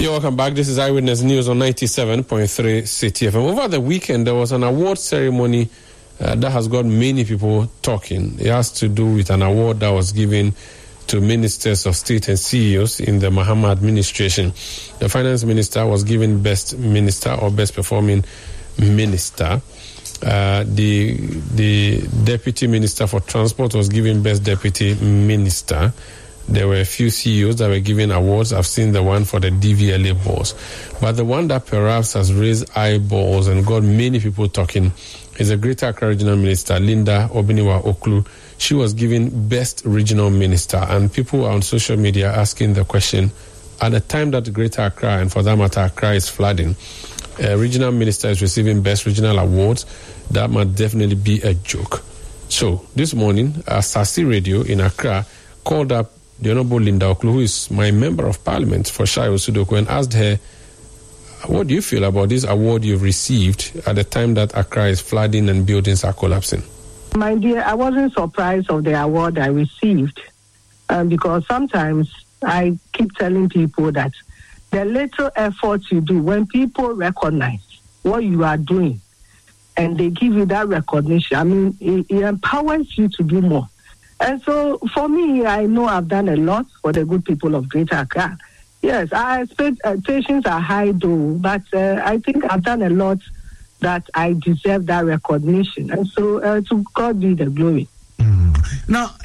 You're welcome back. This is Eyewitness News on 97.3 City FM. Over the weekend, there was an award ceremony that has got many people talking. It has to do with an award that was given to ministers of state and CEOs in the Mahama administration. The finance minister was given best minister or best performing minister. The deputy minister for transport was given best deputy minister. There were a few CEOs that were given awards. I've seen the one for the DVLA boss. But the one that perhaps has raised eyeballs and got many people talking is the Greater Accra Regional Minister, Linda Obiniwa Oklu. She was given Best Regional Minister. And people are on social media asking the question, at the time that Greater Accra, and for that matter, Accra is flooding, a regional minister is receiving Best Regional Awards. That might definitely be a joke. So this morning, Sasi Radio in Accra called up the Honorable Linda Oklu, who is my member of parliament for Shayo Sudoku, and asked her, what do you feel about this award you've received at the time that Accra is flooding and buildings are collapsing? My dear, I wasn't surprised of the award I received because sometimes I keep telling people that the little effort you do, when people recognize what you are doing and they give you that recognition, I mean, it empowers you to do more. And so, for me, I know I've done a lot for the good people of Greater Accra. Yes, I expectations are high, though, but I think I've done a lot that I deserve that recognition. And so, to God be the glory. Now,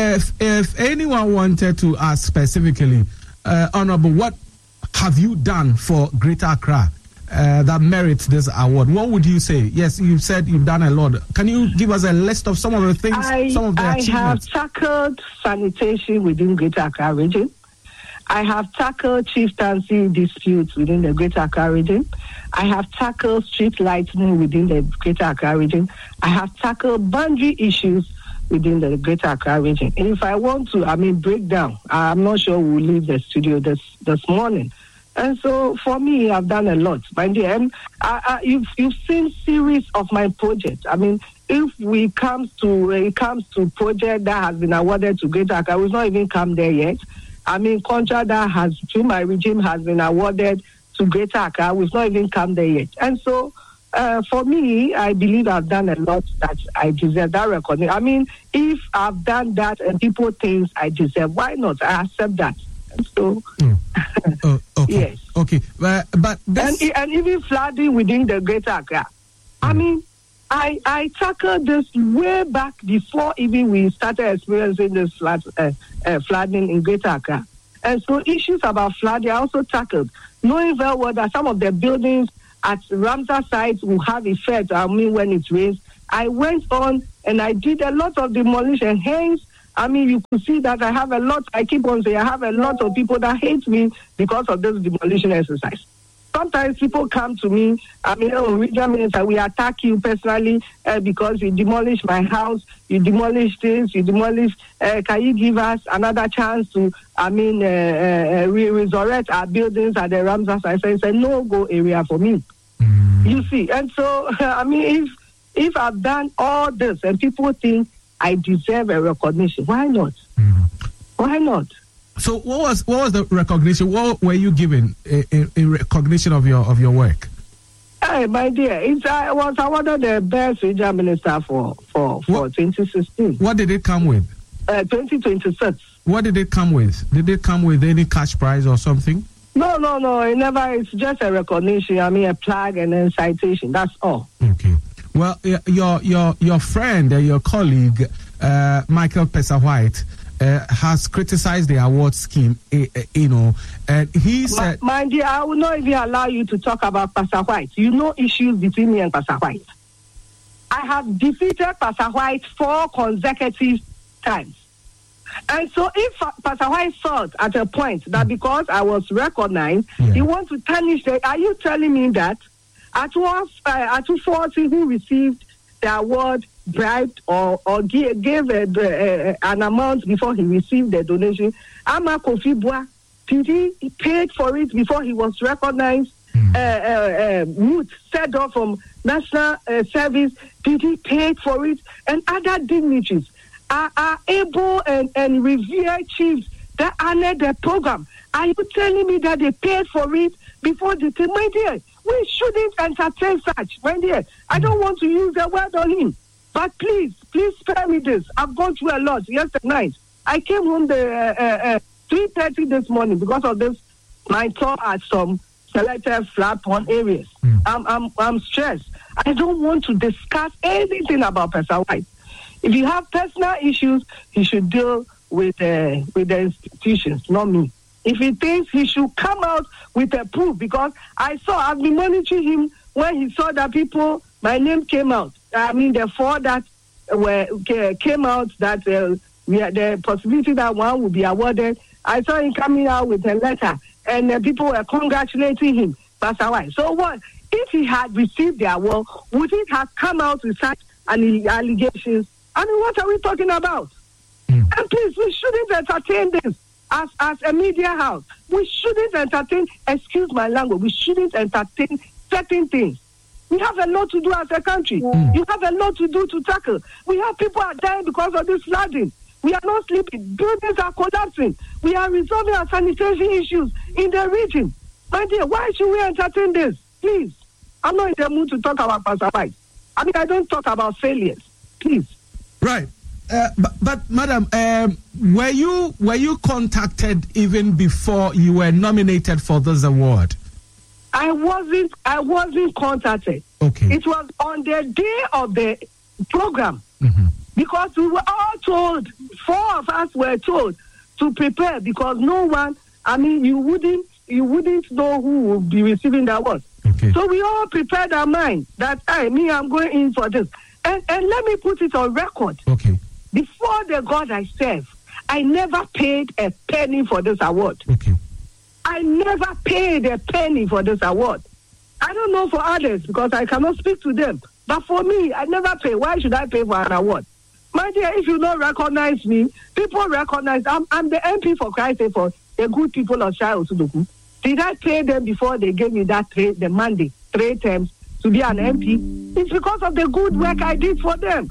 if anyone wanted to ask specifically, Honorable, what have you done for Greater Accra that merits this award? What would you say? Yes, you said you've done a lot. Can you give us a list of some of the things, some of the achievements? I have tackled sanitation within Greater Accra region. I have tackled chieftaincy disputes within the Greater Accra region. I have tackled street lighting within the Greater Accra region. I have tackled boundary issues within the Greater Accra region. And if I want to, break down, I'm not sure we'll leave the studio this morning. And so, for me, I've done a lot. My dear, you've seen series of my projects. I mean, if it comes to project that has been awarded to Greater Accra, we've not even come there yet. I mean, contract that has, through my regime, has been awarded to Greater Accra, we've not even come there yet. And so, for me, I believe I've done a lot that I deserve that recognition. I mean, if I've done that and people think I deserve, why not? I accept that. So, okay. Yes. Okay. But and even flooding within the Greater Accra. I mean, I tackled this way back before even we started experiencing this flooding in Greater Accra. And so issues about flooding I also tackled, knowing very well that some of the buildings at Ramsar sites will have effect. I mean, when it rains, I went on and I did a lot of demolition. Hence, I mean, you could see that I have a lot. I keep on saying I have a lot of people that hate me because of this demolition exercise. Sometimes people come to me, regional minister, we attack you personally because you demolished my house, you demolished this, you demolished, can you give us another chance to, resurrect our buildings at the Ramsar site? It's a no-go area for me. You see, and so, if I've done all this and people think I deserve a recognition, why not? Why not? So what was the recognition? What were you given in recognition of your work? Hey, my dear, I was awarded the best regional minister for 2016. What did it come with? 2026. What did it come with? Did it come with any cash prize or something? No. It never. It's just a recognition. A plug and then citation. That's all. Okay. Well, your friend, your colleague, Michael Pesa-White, has criticized the award scheme, and he said... My dear, I will not even allow you to talk about Pesa-White. You know issues between me and Pesa-White. I have defeated Pesa-White 4 consecutive times. And so if Pesa-White thought at a point that because I was recognized, he wants to tarnish the... Are you telling me that Atu40 who received the award bribed or gave an amount before he received the donation? Ama Kofi Boa, did he paid for it before he was recognized? Ruth set off from National Service, did he pay for it? And other dignitaries are able and revered chiefs that honored the program. Are you telling me that they paid for it before the thing? My dear, we shouldn't entertain such. My dear, I don't want to use the word on him. But please spare me this. I've gone through a lot yesterday night. I came home 3:30 this morning because of this. My tour at some selected flat-pond areas. I'm stressed. I don't want to discuss anything about Pastor White. If you have personal issues, he should deal with the institutions, not me. If he thinks he should come out with a proof, because I've been monitoring him when he saw that my name came out. I mean, the 4 that came out that we had the possibility that one would be awarded. I saw him coming out with a letter, and people were congratulating him. Pastor White. So what? If he had received the award, would he have come out with such allegations? I mean, what are we talking about? And please, we shouldn't entertain this as a media house. We shouldn't entertain, excuse my language, we shouldn't entertain certain things. We have a lot to do as a country. You have a lot to do to tackle. We have people are dying because of this flooding. We are not sleeping. Buildings are collapsing. We are resolving our sanitation issues in the region. My dear, why should we entertain this? Please. I'm not in the mood to talk about Pastor White. I mean, I don't talk about failures. Please. Right. But Madam, were you contacted even before you were nominated for this award? I wasn't contacted. Okay. It was on the day of the program. Because we were all told, 4 of us were told to prepare, because no one, I mean, you wouldn't know who would be receiving the award. Okay. So we all prepared our mind that I'm going in for this. And let me put it on record. Okay. Before the God I serve, I never paid a penny for this award. Okay. I never paid a penny for this award. I don't know for others because I cannot speak to them. But for me, I never pay. Why should I pay for an award? My dear, if you don't recognize me, people recognize I'm the MP for Christ, for the good people of Shai Osudoku. Did I pay them before they gave me that the mandate, 3 terms to be an MP? It's because of the good work I did for them.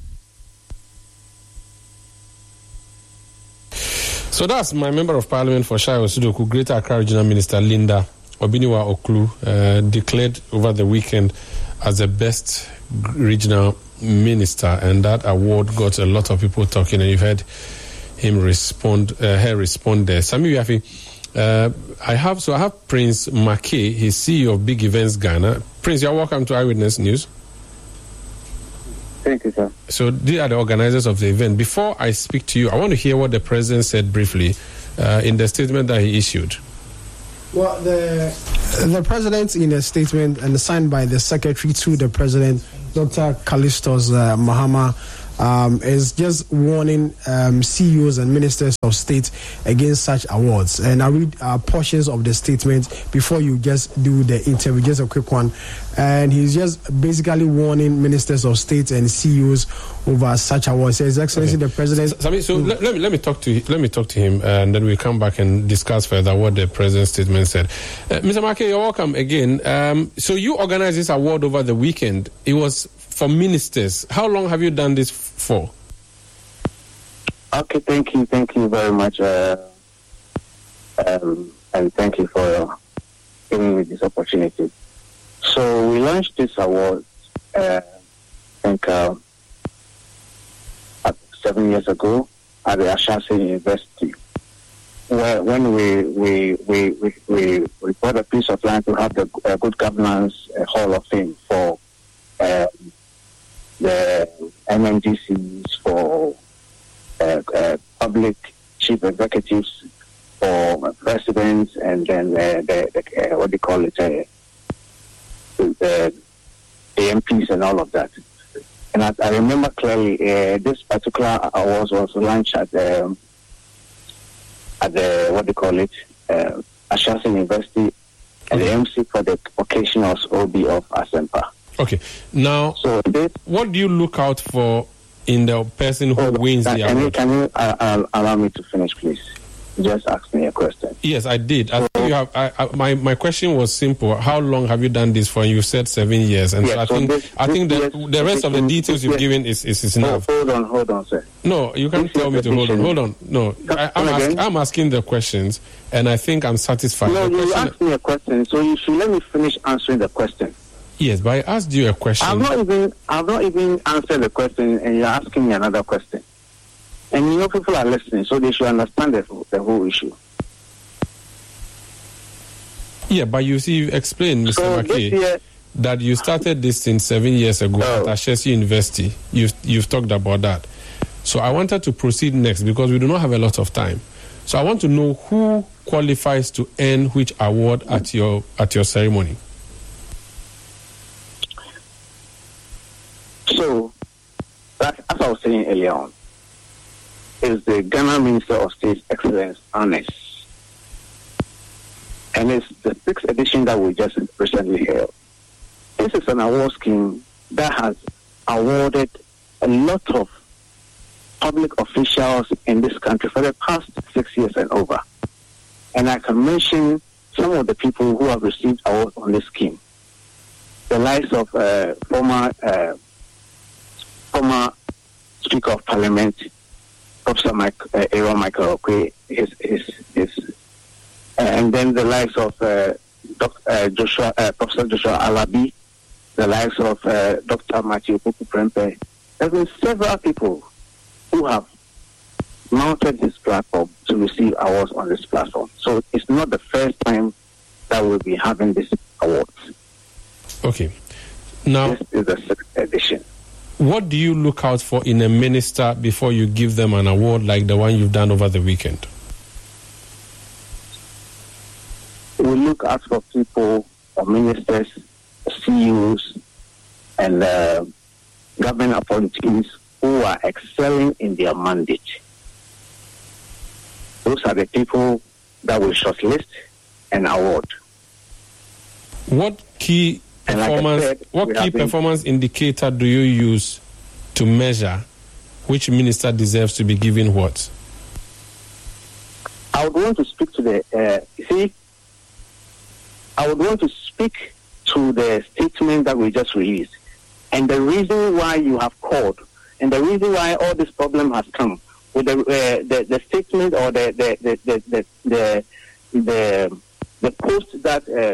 So that's my Member of Parliament for Shai Osudoku, Greater Accra Regional Minister Linda Obiniwa Oklu, declared over the weekend as the best regional minister, and that award got a lot of people talking, and you've heard him respond. Her respond there. Sami Wiafi, I have Prince Mackay, he's CEO of Big Events Ghana. Prince, you're welcome to Eyewitness News. Thank you, sir. So these are the organizers of the event. Before I speak to you, I want to hear what the president said briefly in the statement that he issued. Well, the president, in a statement and signed by the secretary to the president, Dr. Callistus Mahama, is just warning CEOs and ministers of state against such awards. And I read portions of the statement before you just do the interview, just a quick one. And he's just basically warning ministers of state and CEOs over such awards. His Excellency, the President. So let me talk to him, and then we'll come back and discuss further what the president's statement said. Mr. Mackay, you're welcome again. So you organized this award over the weekend. It was for ministers. How long have you done this for? Okay, thank you very much, and thank you for giving me this opportunity. So we launched this award, I think, 7 years ago at the Ashasi University, where when we bought a piece of land to have the Good Governance Hall of Fame for the MMDCs, for public chief executives, for presidents, and then what do you call it, the MPs and all of that. And I remember clearly this particular award was launched at the what do you call it, Ashasi University, and the MC for the occasional OB of Asempa. Okay. Now, so what do you look out for in the person who wins the award? Can you allow me to finish, please? Just ask me a question. Yes, I did. I think you have. My question was simple. How long have you done this for? And you said 7 years, and yes, so I think the rest of the details you've given is enough. Hold on, sir. No, you can't tell me to hold on. Hold on. No, I'm asking the questions, and I think I'm satisfied. No, you asked me a question, so you should let me finish answering the question. Yes, but I asked you a question. I've not even answered the question, and you're asking me another question. And people are listening, so they should understand the whole issue. Yeah, but you see, you've explained, Mr. McKay, that you started this thing 7 years ago at Ashesi University. You've talked about that. So I wanted to proceed next because we do not have a lot of time. So I want to know who qualifies to earn which award at your ceremony. So, as I was saying earlier on, is the Ghana Minister of State Excellence Honors. And it's the 6th edition that we just recently held. This is an award scheme that has awarded a lot of public officials in this country for the past 6 years and over. And I can mention some of the people who have received awards on this scheme. The likes of former Speaker of Parliament, Professor Aaron Michael Okwe, and then the likes of Professor Joshua Alabi, the likes of Dr. Matthew Puku Prempe. There have been several people who have mounted this platform to receive awards on this platform. So it's not the first time that we'll be having this awards. Okay. Now, this is the 6th edition. What do you look out for in a minister before you give them an award like the one you've done over the weekend? We look out for people, or ministers, CEOs, and government appointees who are excelling in their mandate. Those are the people that will shortlist and award. What key performance indicator do you use to measure which minister deserves to be given what? I would want to speak to the statement that we just released, and the reason why you have called, and the reason why all this problem has come with the statement or the post that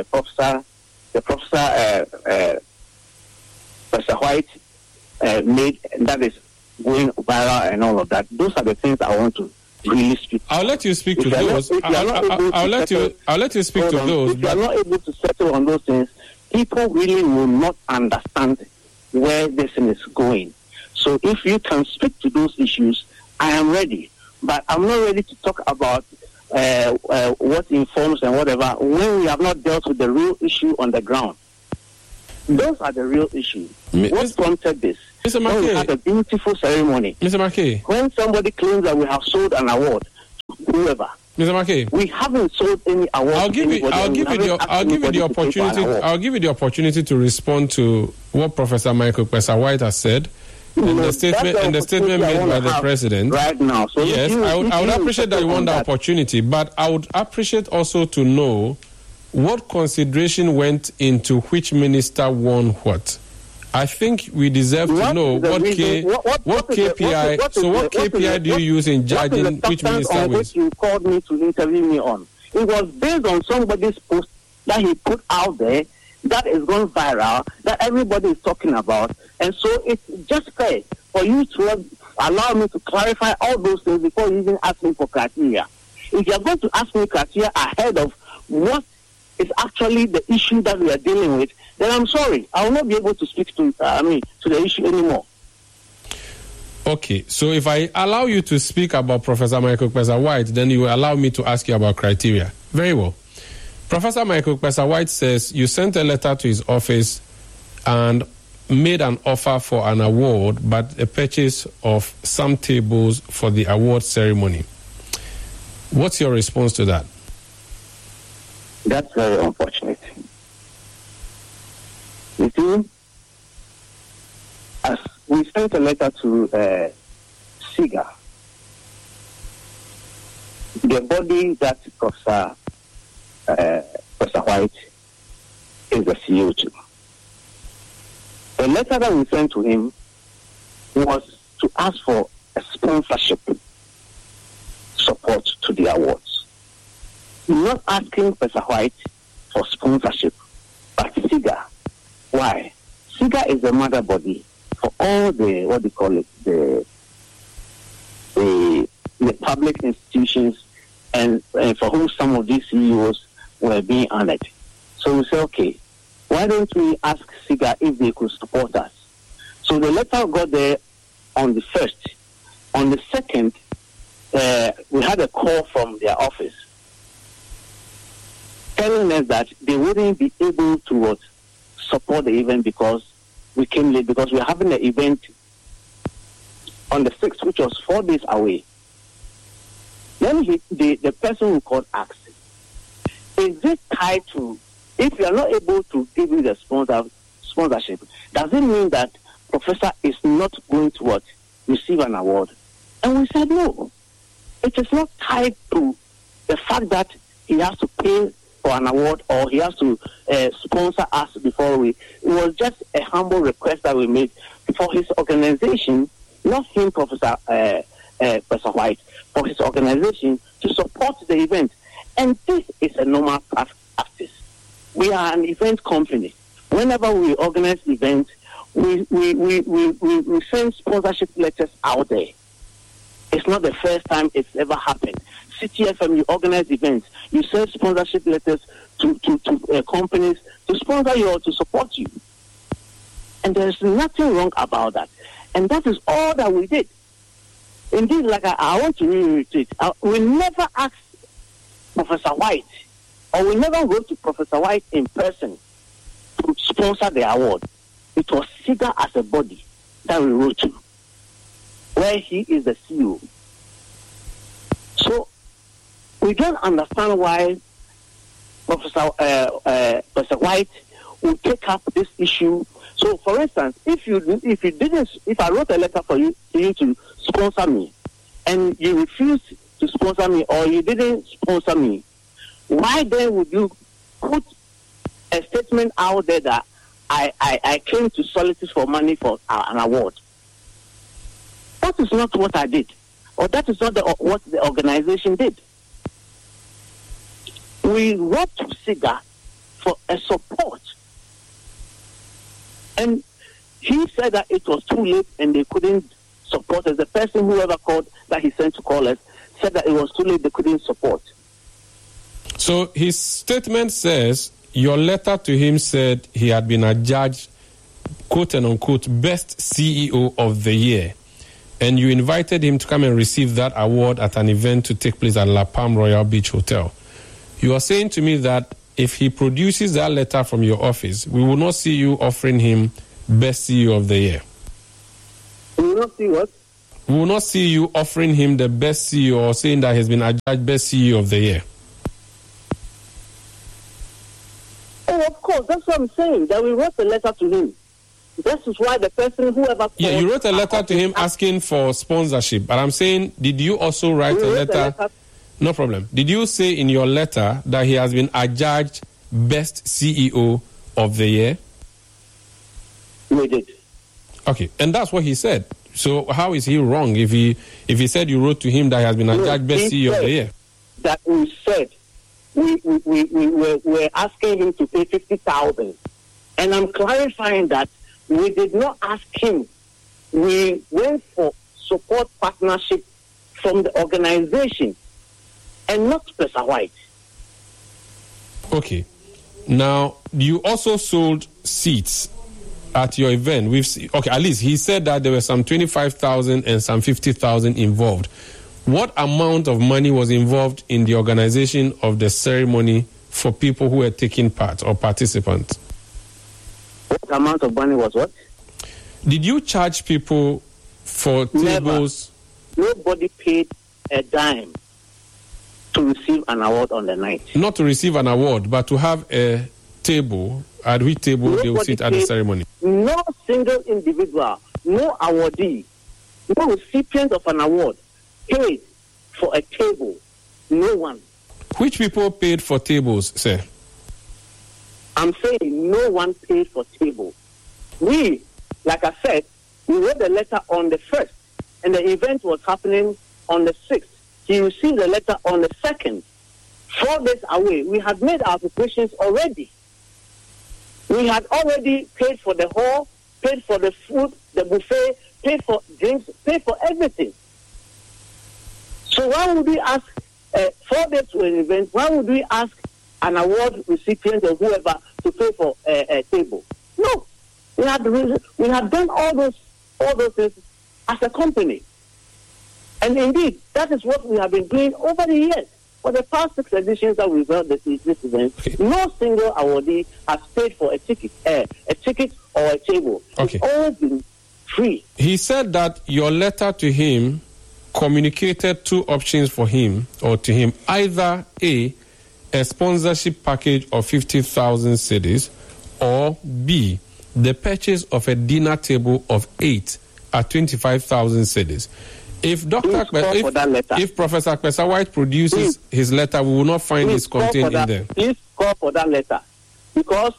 Professor White made, that is going viral and all of that. Those are the things I want to really speak. I'll let you speak to those. I'll let you speak to those. If you are not able to settle on those things, people really will not understand where this thing is going. So if you can speak to those issues, I am ready. But I'm not ready to talk about what informs and whatever when we have not dealt with the real issue on the ground. Those are the real issues. What prompted this? Mr. McKay, we had a beautiful ceremony. Mr. McKay, when somebody claims that we have sold an award to whoever, Mr. McKay, we haven't sold any award. I'll give you the opportunity to respond to what Professor Michael Pesa White has said. And the statement made by the president. Right now. So yes, I would appreciate that you want the opportunity, but I would appreciate also to know what consideration went into which minister won what. I think we deserve to know what KPI. What KPI do you use in judging which minister wins? You called me to interview me on. It was based on somebody's post that he put out there that is going viral, that everybody is talking about, and so it's just fair for you to allow me to clarify all those things before you even ask me for criteria. If you are going to ask me criteria ahead of what is actually the issue that we are dealing with, then I'm sorry, I will not be able to speak to the issue anymore. Okay, so if I allow you to speak about Professor Michael Pesa White, then you will allow me to ask you about criteria. Very well. Professor Michael Pesa White says you sent a letter to his office and made an offer for an award, but a purchase of some tables for the award ceremony. What's your response to that? That's very unfortunate. You see, as we sent a letter to SIGA, the body that Professor Professor White is the CEO too. The letter that we sent to him was to ask for a sponsorship support to the awards. We're not asking Professor White for sponsorship, but SIGA. Why? SIGA is the mother body for all the, what do you call it, the public institutions and for whom some of these CEOs were being honored. So we say, okay, why don't we ask SIGA if they could support us? So the letter got there on the 1st. On the 2nd, we had a call from their office telling us that they wouldn't be able to support the event because we came late, because we're having an event on the 6th, which was 4 days away. Then the person who called asked, is this tied to, if you are not able to give me the sponsorship, does it mean that Professor is not going to receive an award? And we said, no. It is not tied to the fact that he has to pay for an award or he has to sponsor us before it was just a humble request that we made for his organization, not him, Professor White, for his organization to support the event. And this is a normal practice. We are an event company. Whenever we organize events, we send sponsorship letters out there. It's not the first time it's ever happened. CTFM, you organize events. You send sponsorship letters to companies to sponsor you or to support you. And there's nothing wrong about that. And that is all that we did. Indeed, like I want to reiterate, we never asked Professor White, or we never wrote to Professor White in person to sponsor the award. It was SIGA as a body that we wrote to, where he is the CEO. So we don't understand why Professor White will take up this issue. So, for instance, if I wrote a letter for you to sponsor me, and you refused to sponsor me, or you didn't sponsor me, why then would you put a statement out there that I came to solicit for money for an award? That is not what I did, or that is not what the organization did. We wrote to SIGA for a support, and he said that it was too late and they couldn't support us. The person, whoever called that he sent to call us, said that it was too late, they couldn't support. So his statement says your letter to him said he had been adjudged, quote and unquote, best CEO of the year, and you invited him to come and receive that award at an event to take place at La Palm Royal Beach Hotel. You are saying to me that if he produces that letter from your office, we will not see you offering him best CEO of the year. We will not see what? We will not see you offering him the best CEO or saying that he's been adjudged best CEO of the year. Oh, of course. That's what I'm saying, that we wrote a letter to him. This is why the person, whoever... Yeah, you wrote a letter to him asking for sponsorship. But I'm saying, did you also write a letter... No problem. Did you say in your letter that he has been adjudged best CEO of the year? We did. Okay, and that's what he said. So how is he wrong if he said you wrote to him that he has been adjudged best CEO of the year? That we said we were asking him to pay 50,000, and I'm clarifying that we did not ask him. We went for support partnership from the organization, and not Professor White. Okay. Now, you also sold seats at your event. At least he said that there were some 25,000 and some 50,000 involved. What amount of money was involved in the organization of the ceremony for people who were taking part or participants? What amount of money was what? Did you charge people for tables? Never. Nobody paid a dime to receive an award on the night. Not to receive an award, but to have a table, at which table they will sit at the ceremony. No single individual, no awardee, no recipient of an award paid for a table. No one. Which people paid for tables, sir? I'm saying no one paid for table. We, like I said, we wrote the letter on the 1st, and the event was happening on the 6th. He received the letter on the 2nd. 4 days away, we had made our preparations already. We had already paid for the hall, paid for the food, the buffet, paid for drinks, paid for everything. So why would we ask 4 days to an event? Why would we ask an award recipient or whoever to pay for a table? No, we had done all those things as a company, and indeed that is what we have been doing over the years. For the past 6 editions that we've held this event, no single awardee has paid for a ticket or a table. Okay. It's always been free. He said that your letter to him communicated 2 options for him or to him: either A, sponsorship package of 50,000 cedis, or B, the purchase of a dinner table of 8 at 25,000 cedis. If Professor Kpesa White produces his letter, we will not find this contained in there. Please call for that letter, because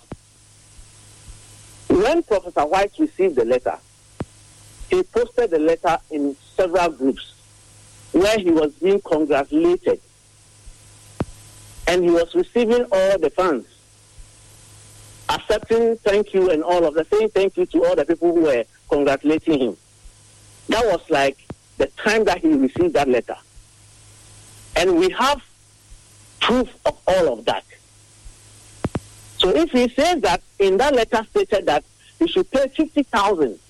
when Professor White received the letter, he posted the letter in several groups where he was being congratulated, and he was receiving all the funds, accepting thank you and all of that, saying thank you to all the people who were congratulating him. That was like the time that he received that letter. And we have proof of all of that. So if he says that in that letter stated that he should pay 50,000,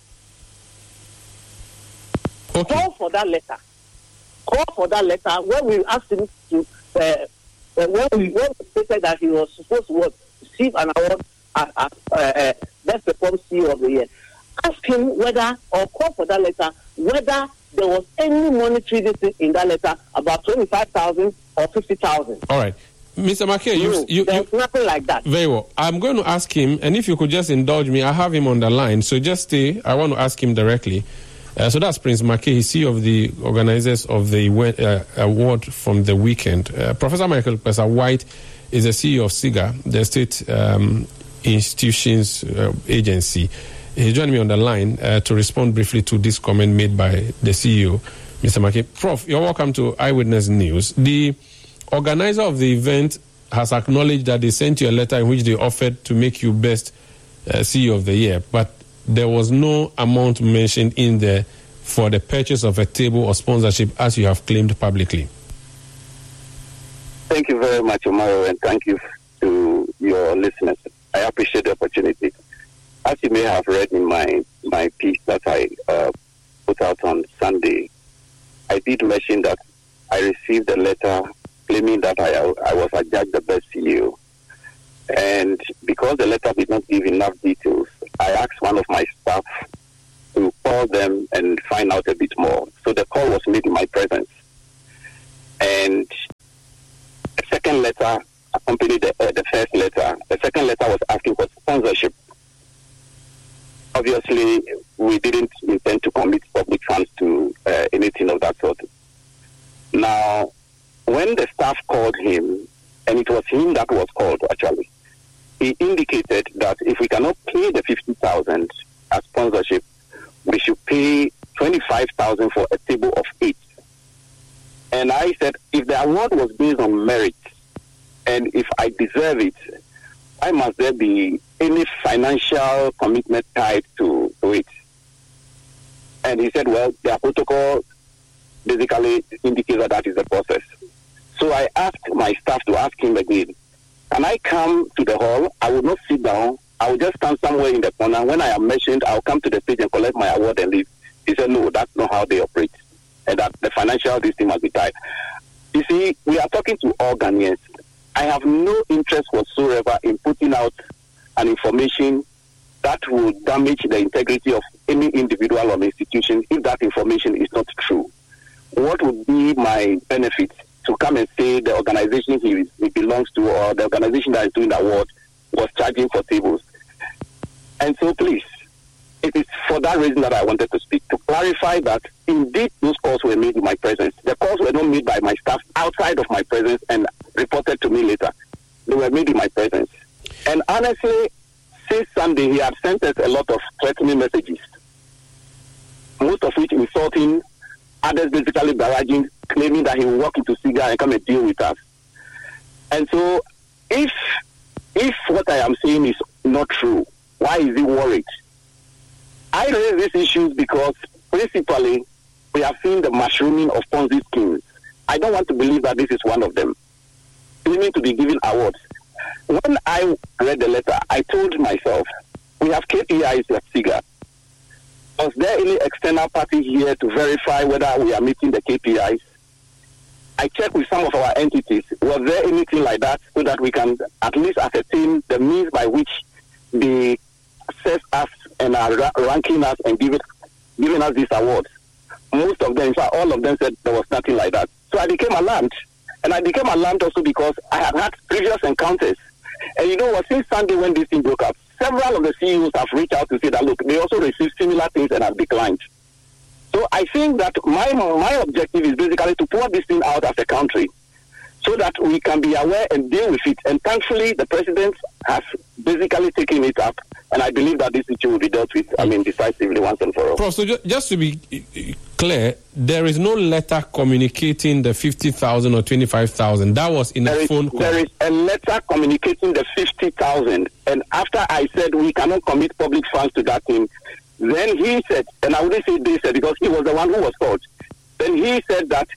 okay, call for that letter. Call for that letter when we asked him to, when we stated that he was supposed to receive an award as Best Performed CEO of the Year. Ask him whether, or call for that letter, whether there was any monetary thing in that letter about 25,000 or 50,000. All right. Mr. McKay, there's nothing like that. Very well. I'm going to ask him, and if you could just indulge me, I have him on the line, so just stay. I want to ask him directly. So that's Prince McKay, he's CEO of the organizers of the award from the weekend. Professor Michael Kpesa White is the CEO of SIGA, the State Institutions Agency. He joined me on the line to respond briefly to this comment made by the CEO, Mr. McKay. Prof, you're welcome to Eyewitness News. The organizer of the event has acknowledged that they sent you a letter in which they offered to make you best CEO of the year, but there was no amount mentioned in there for the purchase of a table or sponsorship, as you have claimed publicly. Thank you very much, Omaro, and thank you to your listeners. I appreciate the opportunity. As you may have read in my piece that I put out on Sunday, I did mention that I received a letter claiming that I was adjudged the best CEO. And because the letter did not give enough details, I asked one of my staff to call them and find out a bit more. So the call was made in my presence. And a second letter accompanied the first letter. The second letter was asking for sponsorship. Obviously, we didn't intend to commit public funds to anything of that sort. Now, when the staff called him, and it was him that was called actually, he indicated that if we cannot pay the 50,000 as sponsorship, we should pay 25,000 for a table of 8. And I said, if the award was based on merit, and if I deserve it, why must there be any financial commitment tied to it? And he said, well, their protocol basically indicates that is the process. So I asked my staff to ask him again, can I come to the hall? I will not sit down. I will just stand somewhere in the corner. When I am mentioned, I will come to the stage and collect my award and leave. He said, no, that's not how they operate. And that the financial this thing must be tied. You see, we are talking to all Ghanaians. I have no interest whatsoever in putting out an information that will damage the integrity of any individual or institution if that information is not true. What would be my benefit to come and say the organization he belongs to or the organization that is doing the award was charging for tables? And so please, it is for that reason that I wanted to speak, to clarify that indeed those calls were made in my presence. The calls were not made by my staff outside of my presence and reported to me later. They were made in my presence. And honestly, since Sunday, he had sent us a lot of threatening messages, most of which insulting, others basically barraging, claiming that he will walk into SIGA and come and deal with us. And so, if what I am saying is not true, why is he worried? I raise these issues because, principally, we have seen the mushrooming of Ponzi schemes. I don't want to believe that this is one of them, claiming to be given awards. When I read the letter, I told myself, we have KPIs at SIGA. Was there any external party here to verify whether we are meeting the KPIs? I checked with some of our entities. Was there anything like that so that we can at least ascertain the means by which they assess us and are ranking us and giving us these awards? Most of them, in fact, all of them said there was nothing like that. So I became alarmed. And I became alarmed also because I had previous encounters. And you know what, since Sunday when this thing broke up, several of the CEOs have reached out to say that, look, they also received similar things and have declined. So I think that my objective is basically to pour this thing out as a country so that we can be aware and deal with it. And thankfully, the president has basically taken it up. And I believe that this issue will be dealt with, decisively once and for all. Prof, so just to be clear, there is no letter communicating the 50,000 or 25,000. That was in a phone call. There is a letter communicating the 50,000. And after I said we cannot commit public funds to that thing, then he said, and I wouldn't say they said because he was the one who was called. Then he said that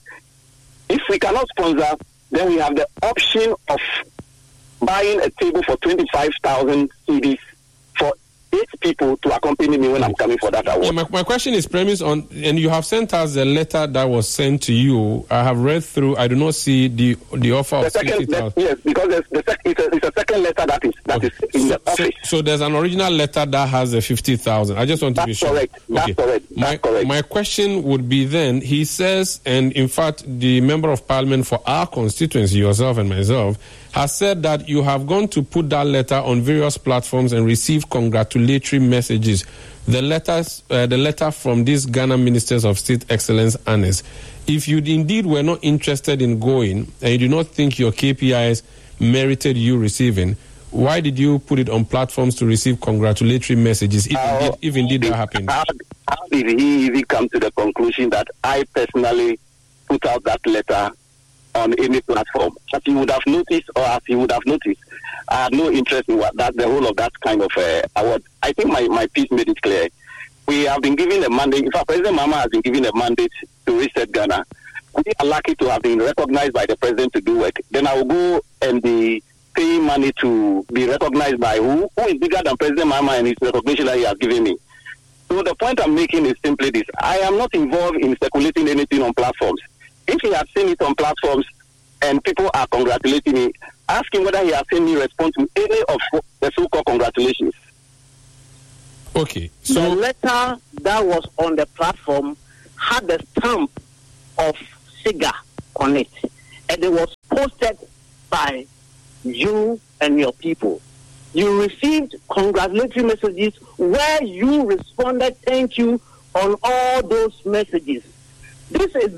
if we cannot sponsor, then we have the option of buying a table for 25,000 CDs for 8 people to accompany me when I'm coming for that award. Yeah, my question is premised on, and you have sent us the letter that was sent to you. I have read through. I do not see the offer of 50,000. Yes, because it's a second letter that is in the office. So there's an original letter that has the 50,000. I just want to be sure. That's correct. That's correct. My question would be then, he says, and in fact, the member of parliament for our constituency, yourself and myself, has said that you have gone to put that letter on various platforms and received congratulatory messages. The letter from these Ghana Ministers of State Excellence Annex. If you indeed were not interested in going and you do not think your KPIs merited you receiving, why did you put it on platforms to receive congratulatory messages if indeed that happened? How did he even come to the conclusion that I personally put out that letter on any platform? As you would have noticed, I have no interest in the whole of that kind of award. I think my piece made it clear. We have been given a mandate. In fact, President Mahama has been given a mandate to reset Ghana. We are lucky to have been recognized by the president to do work. Then I will go and be paying money to be recognized by who is bigger than President Mahama and his recognition that he has given me. So the point I'm making is simply this. I am not involved in speculating anything on platforms. If he has seen it on platforms and people are congratulating me, ask him whether he has seen me respond to any of the so-called congratulations. Okay. So the letter that was on the platform had the stamp of SIGA on it, and it was posted by you and your people. You received congratulatory messages where you responded thank you on all those messages. This is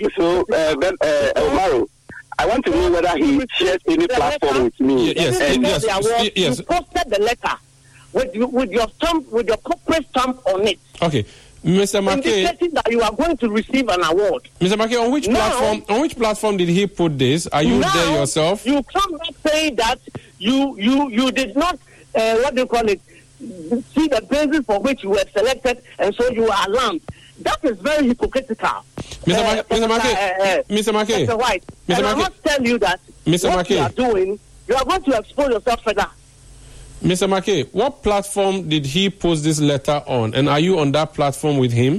Omaro, I want to know whether he shared any platform with me. Yes. You posted the letter with your stamp, with your corporate stamp on it. Okay, Mr. McKay, indicating that you are going to receive an award. Mr. McKay, on which platform did he put this? Are you there yourself? You come back saying that you did not see the basis for which you were selected, and so you are alarmed. That is very hypocritical. Mr. McKay, Mr. White, I must tell you that what you are doing, you are going to expose yourself further. Mr. McKay, what platform did he post this letter on? And are you on that platform with him?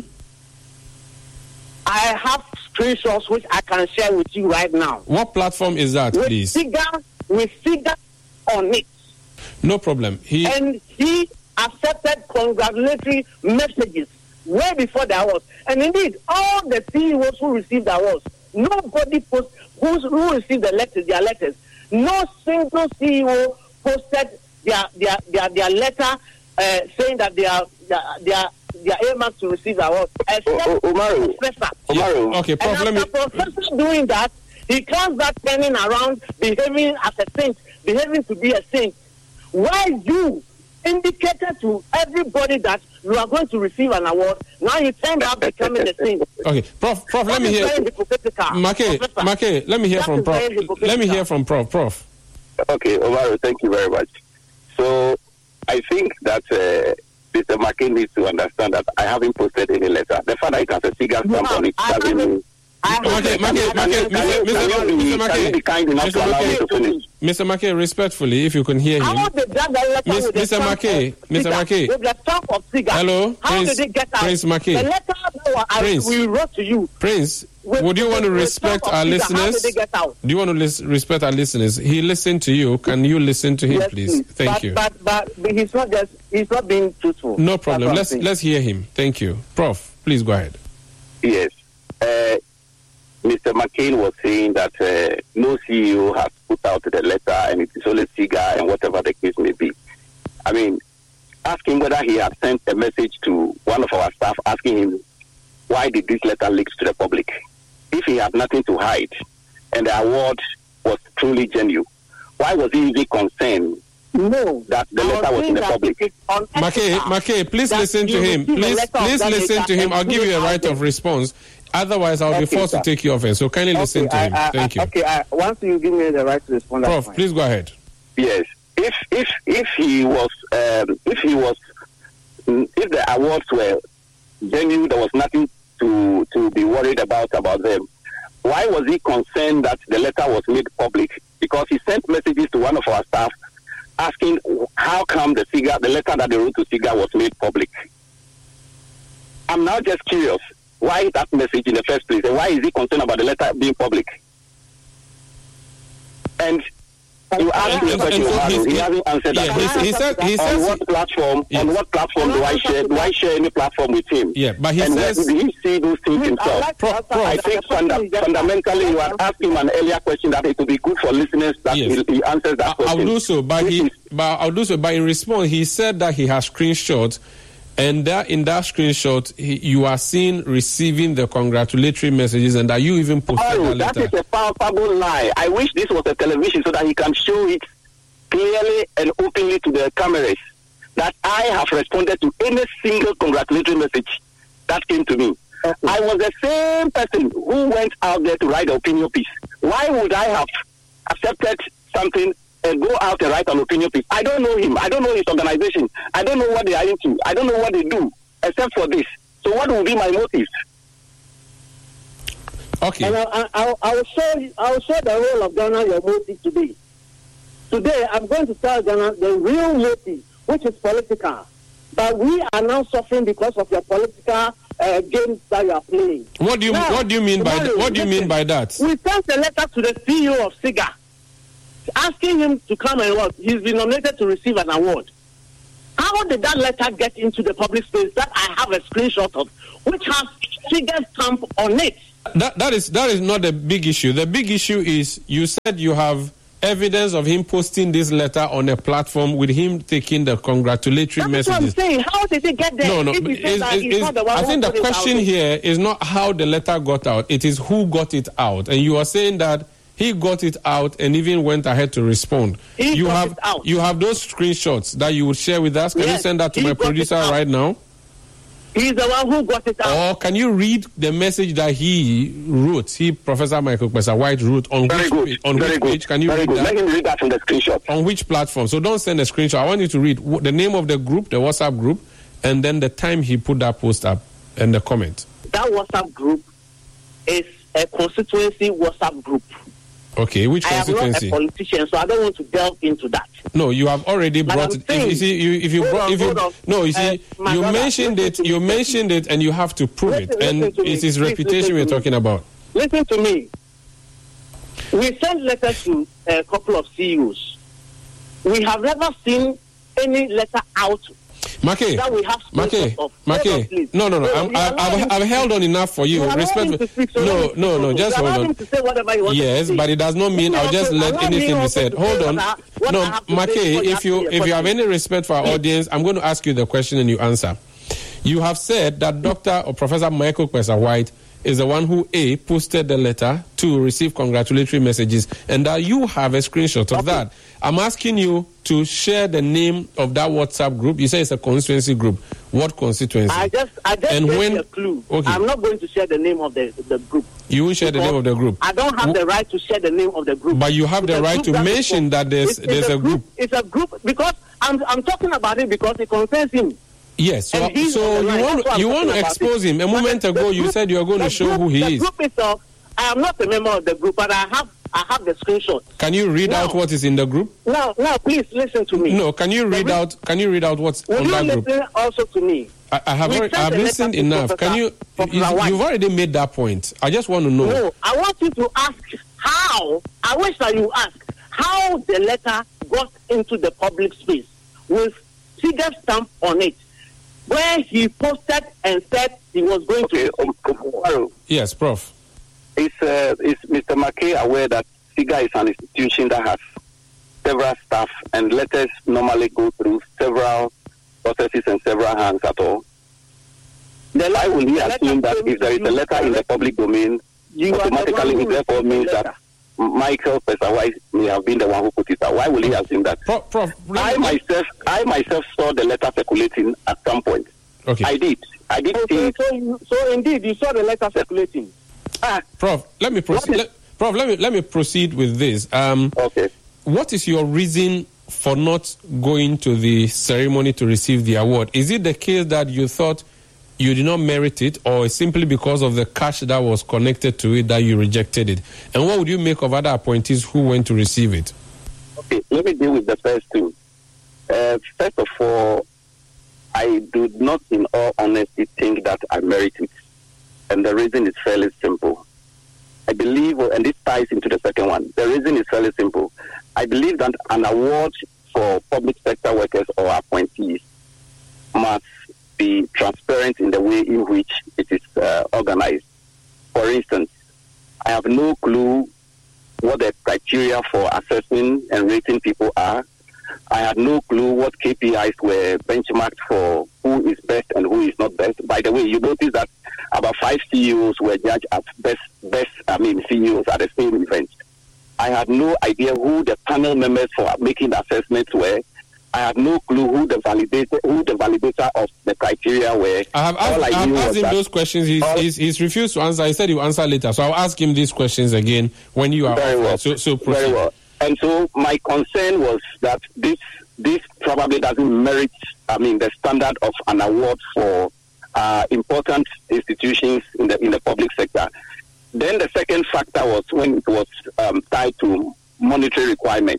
I have screenshots which I can share with you right now. What platform is that, please? With figure on it. No problem. And he accepted congratulatory messages way before the awards. And indeed, all the CEOs who received the awards, nobody who received their letters. No single CEO posted their letter saying that they are earmarked to receive awards. Umaru. Okay, Prof, and after professor doing that, he comes back turning around, behaving as a saint, behaving to be a saint. Why you indicated to everybody that you are going to receive an award, now you turn out becoming a saint. Okay, Prof, let me hear. Make, let me hear from Prof. Let me hear from Prof. Okay, Umaru, thank you very much. So, I think that Mr. McCain needs to understand that I haven't posted any letter. The fact that it has a figure stamp on it doesn't mean... Mr. McKay, respectfully, if you can hear him. Mr. McKay. Hello, Prince McKay. The letter we wrote to you. Prince, would you want to respect our listeners? Do you want to respect our listeners? He listened to you. Can you listen to him, yes, please? Thank you. But he's not being truthful. No problem. Let's hear him. Thank you. Prof, please go ahead. Yes. Mr. McCain was saying that no CEO has put out the letter and it is only SIGA and whatever the case may be. I mean, ask him whether he had sent a message to one of our staff asking him why did this letter leak to the public. If he had nothing to hide and the award was truly genuine, why was he even concerned that the letter was in the public? McKay, please listen to him. Please listen to him. I'll give you a right of response. Otherwise, I'll be forced to take you off air. So kindly listen to him. Thank you. Okay, once you give me the right to respond, Prof, please go ahead. Yes, if the awards were genuine, there was nothing to be worried about them. Why was he concerned that the letter was made public? Because he sent messages to one of our staff asking how come the letter that they wrote to SIGA was made public. I'm now just curious. Why that message in the first place? And why is he concerned about the letter being public? And you asked me a question, he hasn't answered that question. He said, on what platform? Yes. On what platform do I share? Do I share any platform with him? Yeah, but he says, did he see those things himself? I think fundamentally you are asking an earlier question that it would be good for listeners that he answers that question. I'll do so, but in response, he said that he has screenshots. And that in that screenshot, you are seen receiving the congratulatory messages, and that you even posted that letter. That is a palpable lie. I wish this was a television so that he can show it clearly and openly to the cameras that I have responded to any single congratulatory message that came to me. I was the same person who went out there to write the opinion piece. Why would I have accepted something and go out and write an opinion piece? I don't know him. I don't know his organization. I don't know what they are into. I don't know what they do, except for this. So what will be my motive? Okay. And I will show the role of Ghana your motive today. Today, I'm going to tell Ghana the real motive, which is political. But we are now suffering because of your political games that you are playing. What do you mean by that? We sent a letter to the CEO of SIGA, asking him to come and work. He's been nominated to receive an award. How did that letter get into the public space that I have a screenshot of, which has SIGA's stamp on it? That is not the big issue. The big issue is you said you have evidence of him posting this letter on a platform with him taking the congratulatory messages. That's what I'm saying. How did it get there? No. I think the question here is not how the letter got out. It is who got it out. And you are saying that he got it out and even went ahead to respond. You have those screenshots that you would share with us. Can you send that to my producer right now? He's the one who got it out. Or can you read the message that he wrote? Professor Michael White wrote on which page? Can you read that? Let him read that from the screenshot. On which platform? So don't send a screenshot. I want you to read the name of the group, the WhatsApp group, and then the time he put that post up and the comment. That WhatsApp group is a constituency WhatsApp group. Okay, which constituency? I am not a politician, so I don't want to delve into that. No, you have already brought it. You mentioned it, and you have to prove it, and it is reputation we're talking about. Listen to me. We sent letters to a couple of CEOs. We have never seen any letter out Mackey, that we have Mackey. No. I've held on enough for you. Respectful. No. Just hold on. To say whatever you want yes, but it does not mean I'll just let anything be said. Hold on. No, Mackey, if you have any respect for our audience, I'm going to ask you the question and you answer. You have said that Dr. or Professor Michael Kwesa-White is the one who A, posted the letter, 2, received congratulatory messages, and that you have a screenshot of that. I'm asking you to share the name of that WhatsApp group. You say it's a constituency group. What constituency? I just gave you a clue. Okay. I'm not going to share the name of the group. You won't share the name of the group? I don't have the right to share the name of the group. But you have the right to mention that there's a group. It's a group because I'm talking about it because it concerns him. Yes, so you want to expose him. A moment ago, you said you are going to show who he is. The group itself, I am not a member of the group, but I have the screenshot. Can you read out what is in the group? No, please listen to me. No, can you read out what's on that group? Listen also to me. I've listened enough. You've already made that point. I just want to know. No, I want you to ask how. I wish that you ask how the letter got into the public space with figure stamp on it, where he posted and said he was going to. Yes, Prof. Is Mr. Mackey aware that SIGA is an institution that has several staff and letters normally go through several processes and several hands at all? Why will he assume that if there is a letter in the public domain, automatically it therefore means that Michael Kwesa-White may have been the one who put it out? Why will he assume that? Prof, I myself saw the letter circulating at some point. Okay. I did see it. So indeed, you saw the letter circulating. Prof, let me proceed. Let me proceed with this. Okay. What is your reason for not going to the ceremony to receive the award? Is it the case that you thought you did not merit it, or simply because of the cash that was connected to it that you rejected it? And what would you make of other appointees who went to receive it? Okay, let me deal with the first two. First of all, I do not, in all honesty, think that I merit it. And the reason is fairly simple. I believe, and this ties into the second one, the reason is fairly simple. I believe that an award for public sector workers or appointees must be transparent in the way in which it is organized. For instance, I have no clue what the criteria for assessing and rating people are. I had no clue what KPIs were benchmarked for who is best and who is not best. By the way, you notice that about 5 CEOs were judged as best CEOs at the same event. I had no idea who the panel members for making the assessments were. I had no clue who the validator of the criteria were. I have asked him those questions. He's refused to answer. He said he will answer later. So I'll ask him these questions again when you are very well. So proceed. Very well. And so my concern was that this probably doesn't merit, the standard of an award for important institutions in the public sector. Then the second factor was when it was tied to monetary requirements.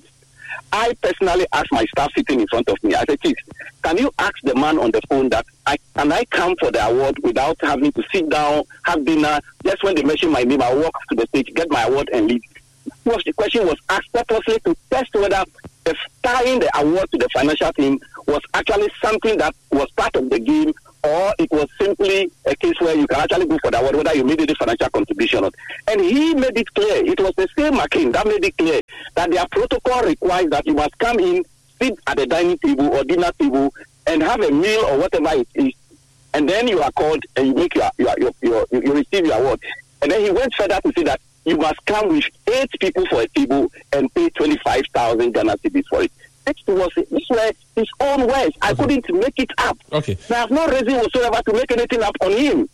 I personally asked my staff sitting in front of me, I said, Chief, can you ask the man on the phone that can I come for the award without having to sit down, have dinner, just when they mention my name, I'll walk to the stage, get my award and leave. The question was asked purposely to test whether tying the award to the financial team was actually something that was part of the game, or it was simply a case where you can actually go for the award whether you made any financial contribution or not. And he made it clear, it was the same McCain that made it clear that their protocol requires that you must come in, sit at the dining table or dinner table and have a meal or whatever it is, and then you are called and you make you receive your award. And then he went further to say that you must come with 8 people for a table and pay 25,000 Ghana cedis for it. This were his own words. I couldn't make it up. Okay. I have no reason whatsoever to make anything up on him.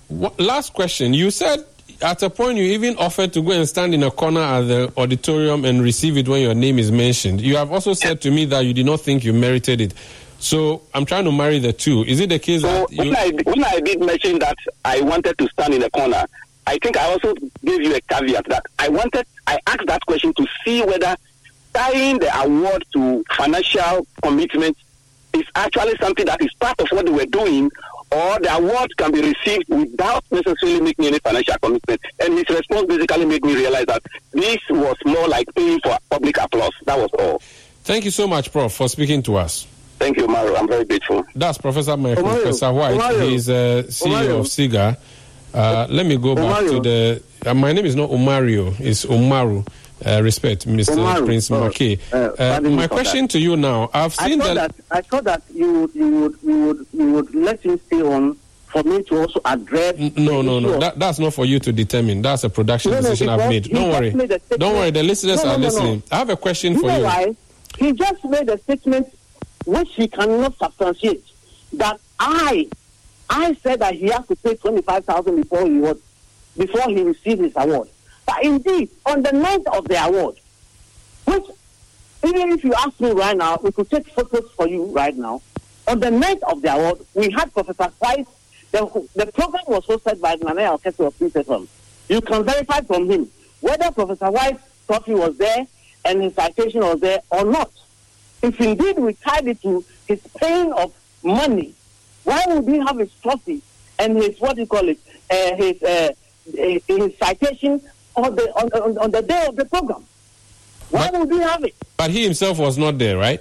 Last question. You said at a point you even offered to go and stand in a corner at the auditorium and receive it when your name is mentioned. You have also said to me that you did not think you merited it. So I'm trying to marry the two. Is it the case that when I did mention that I wanted to stand in a corner, I think I also gave you a caveat that I asked that question to see whether tying the award to financial commitment is actually something that is part of what they were doing, or the award can be received without necessarily making any financial commitment. And his response basically made me realize that this was more like paying for public applause. That was all. Thank you so much, Prof, for speaking to us. Thank you, Mario. I'm very grateful. That's Professor Michael Professor White. He's CEO of SIGA. Let me go back to the... my name is not Omario, it's Omaru. Respect, Mr. Omaru. Prince Mackey. My question to you now, I thought that you would let him stay on for me to also address... No. That's not for you to determine. That's a production decision I've made. Don't worry, the listeners are listening. I have a question for you. Why? He just made a statement which he cannot substantiate. That I said that he has to pay 25,000 before he received his award. But indeed, on the night of the award, which even if you ask me right now, we could take photos for you right now. On the night of the award, we had Professor White. The program was hosted by Nana Orchestra of Peace FM. You can verify from him whether Professor White's trophy was there and his citation was there or not. If indeed we tied it to his paying of money, why would he have his trophy and his his citation on the day of the program? Why would he have it? But he himself was not there, right?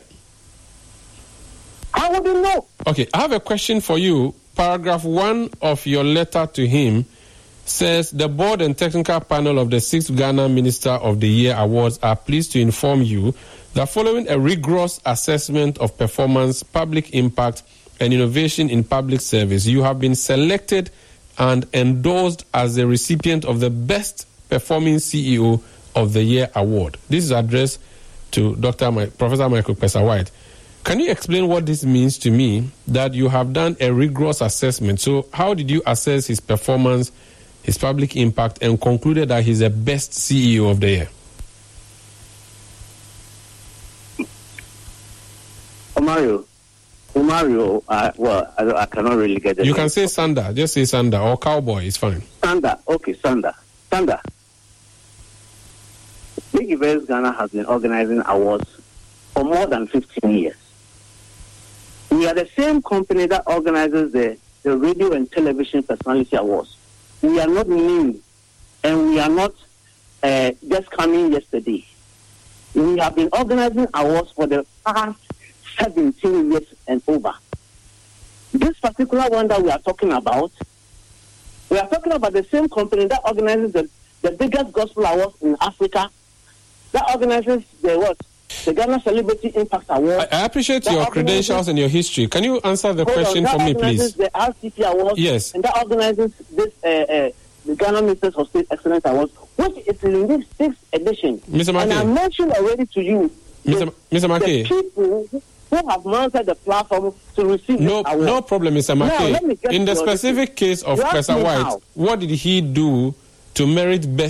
How would you know? Okay, I have a question for you. Paragraph 1 of your letter to him says the board and technical panel of the 6th Ghana Minister of the Year Awards are pleased to inform you that following a rigorous assessment of performance, public impact, and innovation in public service, you have been selected and endorsed as the recipient of the Best Performing CEO of the Year Award. This is addressed to Professor Michael Professor White. Can you explain what this means to me, that you have done a rigorous assessment? So how did you assess his performance, his public impact, and concluded that he's the best CEO of the year? Omario, I cannot really get it. You can say Sanda. Just say Sanda, or Cowboy, it's fine. Sanda, okay, Sanda. Big Events Ghana has been organizing awards for more than 15 years. We are the same company that organizes the Radio and Television Personality Awards. We are not new, and we are not just coming yesterday. We have been organizing awards for the past 17 years and over. This particular one that we are talking about the same company that organizes the biggest gospel awards in Africa, that organizes the Ghana Celebrity Impact Award. I appreciate your credentials and your history. Can you answer the question for me, please? The RCP Award. Yes. And that organizes this the Ghana Ministers for State Excellence Award, which is in this 6th edition. Mr. Mackey. And I mentioned already to you, Mr. Mackey, the people who have mounted the platform to receive this award. No problem, Mr. Mackey. In the specific case of Professor White, what did he do to merit Best